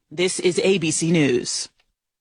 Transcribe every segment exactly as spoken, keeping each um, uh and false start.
This is A B C News.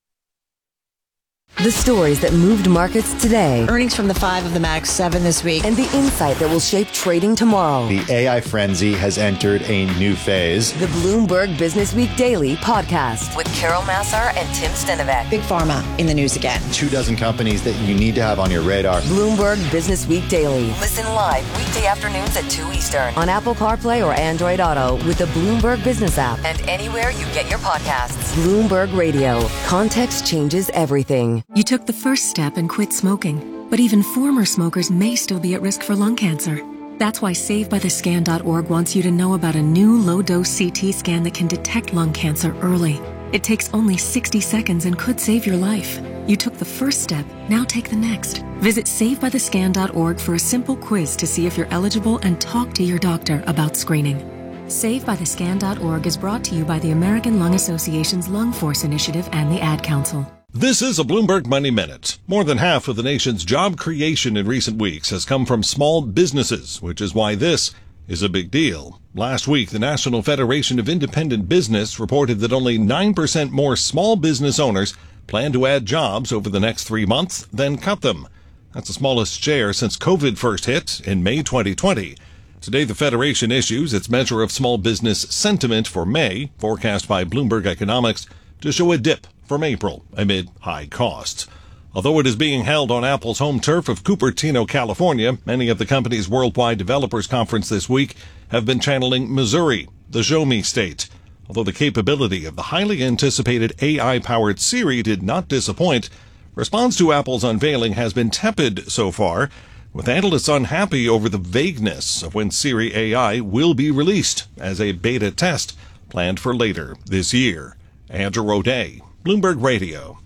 The stories that moved markets today. Earnings from the five of the Max seven this week. And the insight that will shape trading tomorrow. The A I frenzy has entered a new phase. The Bloomberg Business Week Daily podcast with Carol Massar and Tim Stenovec. Big Pharma in the news again. Two dozen companies that you need to have on your radar. Bloomberg Business Week Daily. Listen live weekday afternoons at two Eastern on Apple CarPlay or Android Auto with the Bloomberg Business app and anywhere you get your podcasts. Bloomberg Radio. Context changes everything. You took the first step and quit smoking, but even former smokers may still be at risk for lung cancer. That's why Save By The Scan dot org wants you to know about a new low-dose C T scan that can detect lung cancer early. It takes only sixty seconds and could save your life. You took the first step, now take the next. Visit Save By The Scan dot org for a simple quiz to see if you're eligible and talk to your doctor about screening. Save By The Scan dot org is brought to you by the American Lung Association's Lung Force Initiative and the Ad Council. This is a Bloomberg Money Minute. More than half of the nation's job creation in recent weeks has come from small businesses, which is why this is a big deal. Last week, the National Federation of Independent Business reported that only nine percent more small business owners plan to add jobs over the next three months than cut them. That's the smallest share since COVID first hit in May twenty twenty. Today, the Federation issues its measure of small business sentiment for May, forecast by Bloomberg Economics, to show a dip from April amid high costs. Although it is being held on Apple's home turf of Cupertino, California, many of the company's worldwide developers conference this week have been channeling Missouri, the Show Me state. Although the capability of the highly anticipated A I-powered Siri did not disappoint, response to Apple's unveiling has been tepid so far, with analysts unhappy over the vagueness of when Siri A I will be released as a beta test planned for later this year. Andrew O'Day, Bloomberg Radio.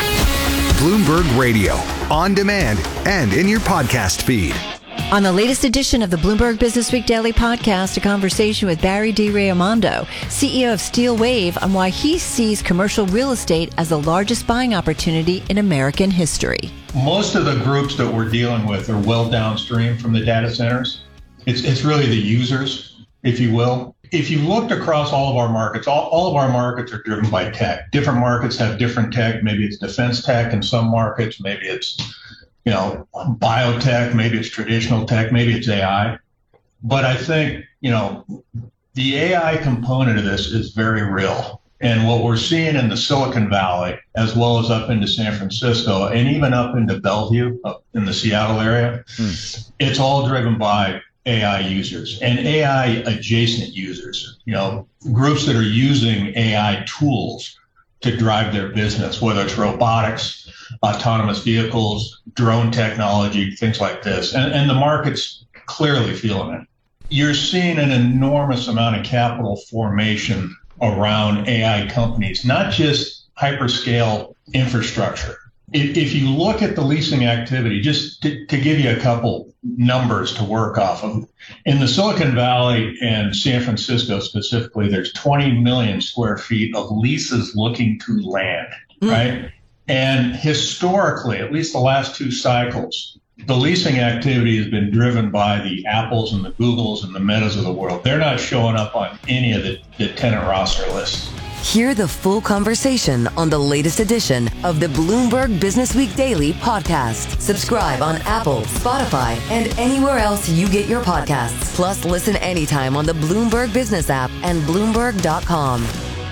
Bloomberg Radio, on demand and in your podcast feed. On the latest edition of the Bloomberg Business Week Daily podcast, a conversation with Barry D. Raimondo, C E O of Steel Wave, on why he sees commercial real estate as the largest buying opportunity in American history. Most of the groups that we're dealing with are well downstream from the data centers. It's, it's really the users, if you will. If you looked across all of our markets, all, all of our markets are driven by tech. Different markets have different tech. Maybe it's defense tech in some markets. Maybe it's, you know, biotech. Maybe it's traditional tech. Maybe it's A I. But I think, you know, the A I component of this is very real. And what we're seeing in the Silicon Valley, as well as up into San Francisco, and even up into Bellevue, up in the Seattle area, mm. it's all driven by A I users and A I adjacent users, you know, groups that are using A I tools to drive their business, whether it's robotics, autonomous vehicles, drone technology, things like this. And, and the market's clearly feeling it. You're seeing an enormous amount of capital formation around A I companies, not just hyperscale infrastructure. If, if you look at the leasing activity, just to, to give you a couple numbers to work off of, in the Silicon Valley and San Francisco specifically, there's twenty million square feet of leases looking to land, mm. right? And historically, at least the last two cycles, the leasing activity has been driven by the Apples and the Googles and the Metas of the world. They're not showing up on any of the, the tenant roster lists. Hear the full conversation on the latest edition of the Bloomberg Business Week Daily podcast. Subscribe on Apple, Spotify, and anywhere else you get your podcasts. Plus, listen anytime on the Bloomberg Business app and Bloomberg dot com.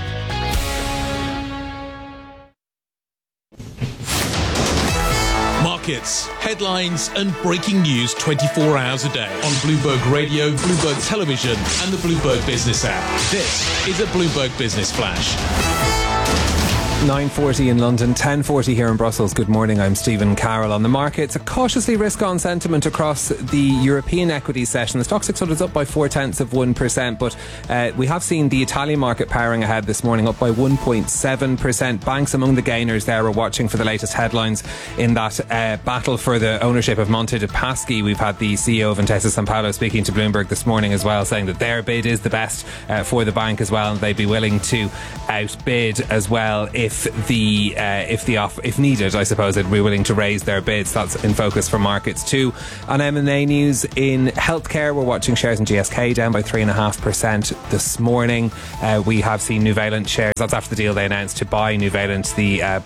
Markets, headlines, and breaking news twenty-four hours a day on Bloomberg Radio, Bloomberg Television, and the Bloomberg Business app. This is a Bloomberg Business Flash. nine forty in London, ten forty here in Brussels. Good morning, I'm Stephen Carroll. On the markets, a cautiously risk-on sentiment across the European equity session. The Stoxx six hundred is up by four-tenths of one percent, but uh, we have seen the Italian market powering ahead this morning, up by one point seven percent. Banks among the gainers there. We're watching for the latest headlines in that uh, battle for the ownership of Monte dei Paschi. We've had the C E O of Intesa Sanpaolo speaking to Bloomberg this morning as well, saying that their bid is the best uh, for the bank as well, and they'd be willing to outbid as well if if the uh, if the off- if needed, I suppose they'd be willing to raise their bids. That's in focus for markets too. On M and A news in healthcare, we're watching shares in G S K down by three and a half percent this morning. Uh, we have seen Nuvalent shares. That's after the deal they announced to buy Nuvalent, the uh,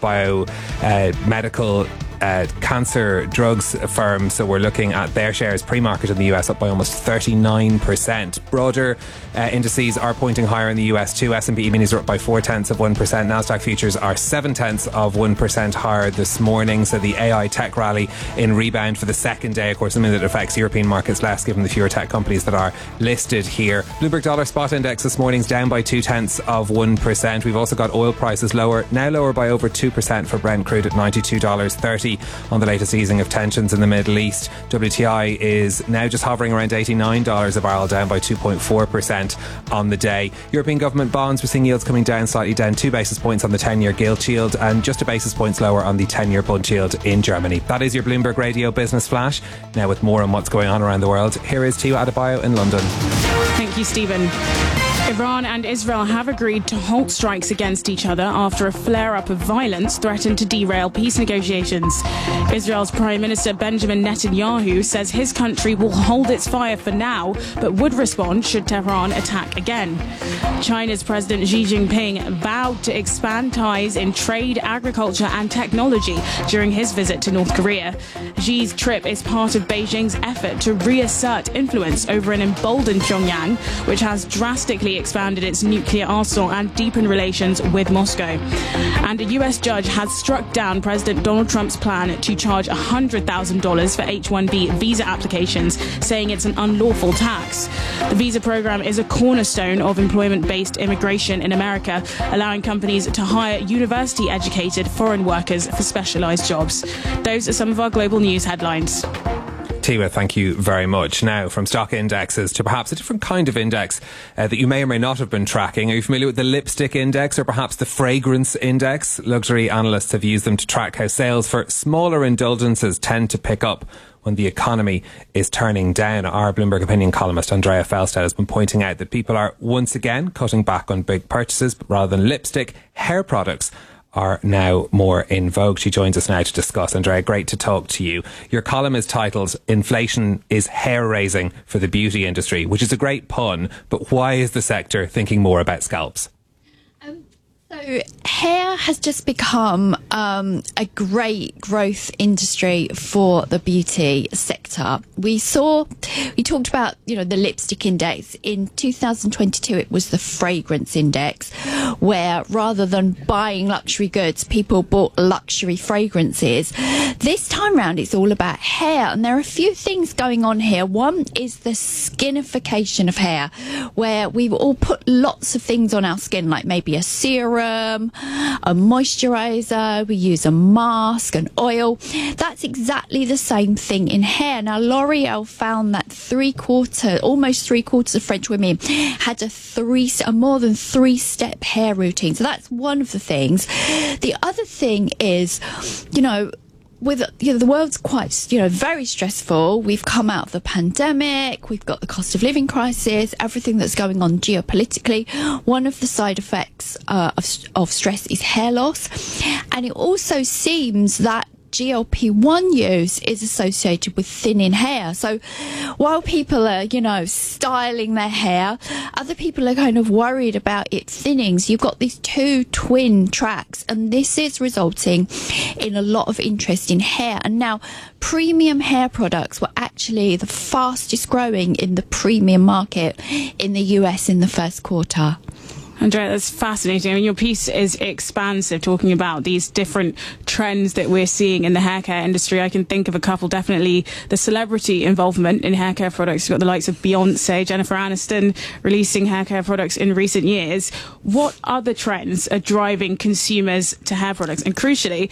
biomedical uh, Uh, cancer drugs firm. So we're looking at their shares pre-market in the U S up by almost thirty-nine percent. Broader uh, indices are pointing higher in the U S too. S and P E-minis are up by four tenths of one percent. Nasdaq futures are seven tenths of one percent higher this morning. So the A I tech rally in rebound for the second day, of course, something that affects European markets less given the fewer tech companies that are listed here. Bloomberg Dollar Spot Index this morning's down by two tenths of one percent. We've also got oil prices lower, now lower by over two percent for Brent crude at ninety-two dollars thirty on the latest easing of tensions in the Middle East. W T I is now just hovering around eighty-nine dollars a barrel, down by two point four percent on the day. European government bonds, we're seeing yields coming down slightly, down two basis points on the ten-year gilt yield and just a basis points lower on the ten-year bund yield in Germany. That is your Bloomberg Radio Business Flash. Now with more on what's going on around the world, here is Tia Adebayo in London. Thank you, Stephen. Iran and Israel have agreed to halt strikes against each other after a flare-up of violence threatened to derail peace negotiations. Israel's Prime Minister Benjamin Netanyahu says his country will hold its fire for now, but would respond should Tehran attack again. China's President Xi Jinping vowed to expand ties in trade, agriculture and technology during his visit to North Korea. Xi's trip is part of Beijing's effort to reassert influence over an emboldened Pyongyang, which has drastically expanded its nuclear arsenal and deepened relations with Moscow. And a U S judge has struck down President Donald Trump's plan to charge one hundred thousand dollars for H one B visa applications, saying it's an unlawful tax. The visa program is a cornerstone of employment-based immigration in America, allowing companies to hire university-educated foreign workers for specialised jobs. Those are some of our global news headlines. Tia, thank you very much. Now, from stock indexes to perhaps a different kind of index uh, that you may or may not have been tracking. Are you familiar with the lipstick index or perhaps the fragrance index? Luxury analysts have used them to track how sales for smaller indulgences tend to pick up when the economy is turning down. Our Bloomberg opinion columnist Andrea Felstead has been pointing out that people are once again cutting back on big purchases, but rather than lipstick, hair products are now more in vogue. She joins us now to discuss. Andrea, great to talk to you. Your column is titled "Inflation is Hair-Raising for the Beauty Industry," which is a great pun, but why is the sector thinking more about scalps? Um, so hair has just become um, a great growth industry for the beauty sector. We saw, we talked about, you know, the lipstick index. In two thousand twenty-two, it was the fragrance index, where rather than buying luxury goods, people bought luxury fragrances. This time round, it's all about hair, and there are a few things going on here. One is the skinification of hair, where we all put lots of things on our skin, like maybe a serum, a moisturizer, we use a mask, an oil. That's exactly the same thing in hair. Now, L'Oreal found that three quarter, almost three quarters of French women had a three, a more than three step hair routine. So that's one of the things. The other thing is, you know, with, you know, the world's quite, you know, very stressful. We've come out of the pandemic. We've got the cost of living crisis, everything that's going on geopolitically. One of the side effects uh, of, of stress is hair loss. And it also seems that G L P one use is associated with thinning hair. So while people are, you know, styling their hair, other people are kind of worried about it thinning. So you've got these two twin tracks, and this is resulting in a lot of interest in hair. And now premium hair products were actually the fastest growing in the premium market in the U S in the first quarter. Andrea, that's fascinating. I mean, your piece is expansive, talking about these different trends that we're seeing in the hair care industry. I can think of a couple, definitely the celebrity involvement in hair care products. You've got the likes of Beyonce, Jennifer Aniston releasing hair care products in recent years. What other trends are driving consumers to hair products? And crucially,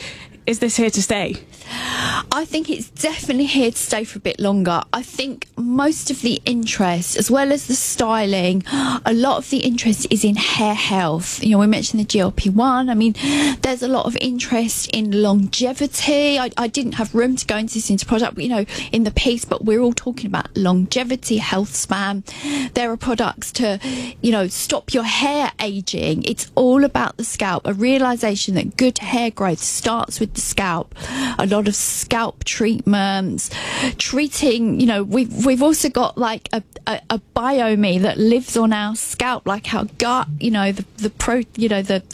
is this here to stay? I think it's definitely here to stay for a bit longer. I think most of the interest, as well as the styling, a lot of the interest is in hair health. You know, we mentioned the G L P one. I mean, there's a lot of interest in longevity. I, I didn't have room to go into this into product, you know, in the piece, but we're all talking about longevity, health span. There are products to, you know, stop your hair aging. It's all about the scalp. A realization that good hair growth starts with the scalp. A lot of scalp treatments, treating, you know, we've we've also got like a, a, a biome that lives on our scalp, like our gut, you know, the the pro, you know, the